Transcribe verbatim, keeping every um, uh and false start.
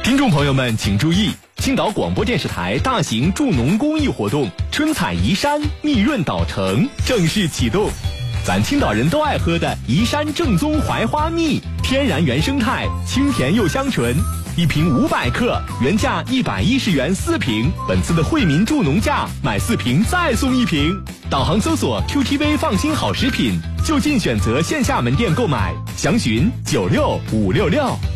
听众朋友们请注意，青岛广播电视台大型助农公益活动春采宜山蜜润岛城正式启动。咱青岛人都爱喝的宜山正宗槐花蜜，天然原生态，清甜又香醇，一瓶五百克，原价一百一十元四瓶，本次的惠民助农价，买四瓶再送一瓶。导航搜索 Q T V 放心好食品，就近选择线下门店购买，详询九六五六六。